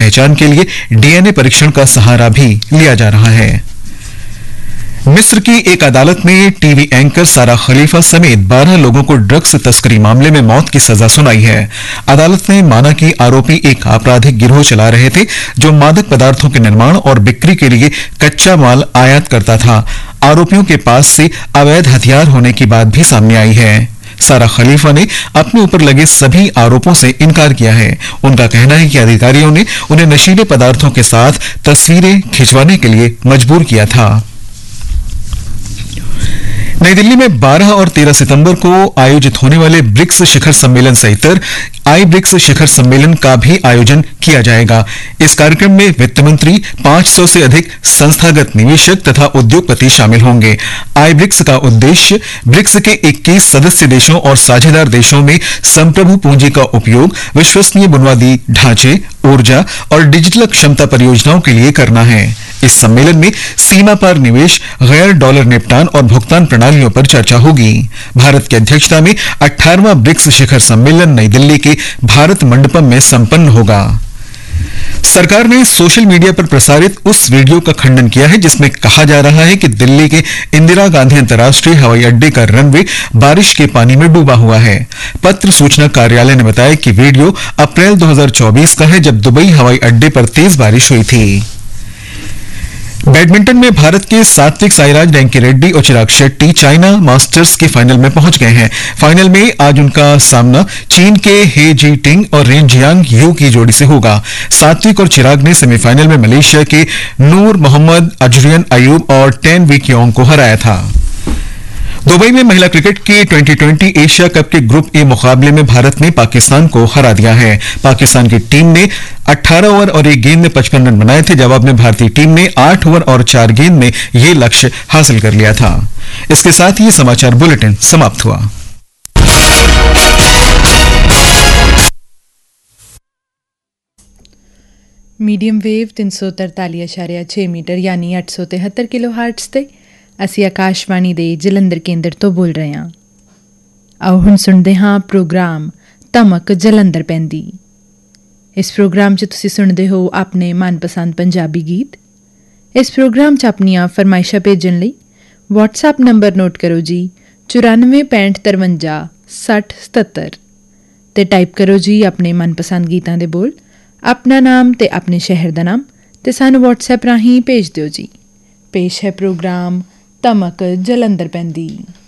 पहचान के लिए डीएनए परीक्षण का सहारा भी लिया जा रहा है। मिस्र की एक अदालत ने टीवी एंकर सारा खलीफा समेत 12 लोगों को ड्रग्स तस्करी मामले में मौत की सजा सुनाई है। अदालत ने माना कि आरोपी एक आपराधिक गिरोह चला रहे थे जो मादक पदार्थों के निर्माण और बिक्री के लिए कच्चा माल आयात करता था। आरोपियों के पास से अवैध हथियार होने की बात भी सामने आई है। सारा खलीफा ने अपने ऊपर लगे सभी आरोपों से इनकार किया है। उनका कहना है कि अधिकारियों ने उन्हें नशीले पदार्थों के साथ तस्वीरें खिंचवाने के लिए मजबूर किया था। नई दिल्ली में 12 और 13 सितंबर को आयोजित होने वाले ब्रिक्स शिखर सम्मेलन सहित आई ब्रिक्स शिखर सम्मेलन का भी आयोजन किया जाएगा। इस कार्यक्रम में वित्त मंत्री, 500 से अधिक संस्थागत निवेशक तथा उद्योगपति शामिल होंगे। आई ब्रिक्स का उद्देश्य ब्रिक्स के 21 सदस्य देशों और साझेदार देशों में संप्रभु पूंजी का उपयोग विश्वसनीय बुनियादी ढांचे, ऊर्जा और डिजिटल क्षमता परियोजनाओं के लिए करना है। इस सम्मेलन में सीमा पार निवेश, गैर डॉलर निपटान और भुगतान प्रणालियों पर चर्चा होगी। भारत की अध्यक्षता में 18वां ब्रिक्स शिखर सम्मेलन नई दिल्ली के भारत मंडपम में संपन्न होगा। सरकार ने सोशल मीडिया पर प्रसारित उस वीडियो का खंडन किया है जिसमें कहा जा रहा है कि दिल्ली के इंदिरा गांधी अंतर्राष्ट्रीय हवाई अड्डे का रनवे बारिश के पानी में डूबा हुआ है। पत्र सूचना कार्यालय ने बताया कि वीडियो अप्रैल 2024 का है, जब दुबई हवाई अड्डे पर तेज बारिश हुई थी। बैडमिंटन में भारत के सात्विक साईराज, रैंकी रेड्डी और चिराग शेट्टी चाइना मास्टर्स के फाइनल में पहुंच गए हैं। फाइनल में आज उनका सामना चीन के हे जी टिंग और रेन जियांग यू की जोड़ी से होगा। सात्विक और चिराग ने सेमीफाइनल में मलेशिया के नूर मोहम्मद अजरियन अयूब और टेन वी क्योंग को हराया था। दुबई में महिला क्रिकेट के 2020 एशिया कप के ग्रुप ए मुकाबले में भारत ने पाकिस्तान को हरा दिया है। पाकिस्तान की टीम ने 18 ओवर और 1 गेंद में 55 रन बनाए थे। जवाब में भारतीय टीम ने 8 ओवर और 4 गेंद में यह लक्ष्य हासिल कर लिया था। इसके साथ ही समाचार बुलेटिन समाप्त हुआ। मीडियम वेव 343.6 मीटर यानी 873 किलोहर्ट्ज ਤੇ ਅਸੀਂ ਆਕਾਸ਼ਵਾਣੀ ਦੇ ਜਲੰਧਰ ਕੇਂਦਰ ਤੋਂ ਬੋਲ ਰਹੇ ਹਾਂ। ਆਓ ਹੁਣ ਸੁਣਦੇ ਹਾਂ ਪ੍ਰੋਗਰਾਮ ਧਮਕ ਜਲੰਧਰ ਪੈਂਦੀ। ਇਸ ਪ੍ਰੋਗਰਾਮ 'ਚ ਤੁਸੀਂ ਸੁਣਦੇ ਹੋ ਆਪਣੇ ਮਨਪਸੰਦ ਪੰਜਾਬੀ ਗੀਤ। ਇਸ ਪ੍ਰੋਗਰਾਮ 'ਚ ਆਪਣੀਆਂ ਫਰਮਾਇਸ਼ਾਂ ਭੇਜਣ ਲਈ WhatsApp ਨੰਬਰ ਨੋਟ ਕਰੋ ਜੀ 946553 6077 ਤੇ ਟਾਈਪ ਕਰੋ ਜੀ ਆਪਣੇ ਮਨਪਸੰਦ ਗੀਤਾਂ ਦੇ ਬੋਲ, ਆਪਣਾ ਨਾਮ ਤੇ ਆਪਣੇ ਸ਼ਹਿਰ ਦਾ ਨਾਮ ਤੇ ਸਾਨੂੰ WhatsApp ਰਾਹੀਂ ਭੇਜ ਦਿਓ ਜੀ। ਪੇਸ਼ ਹੈ ਪ੍ਰੋਗਰਾਮ ਧਮਕ ਜਲੰਧਰ ਪੈਂਦੀ।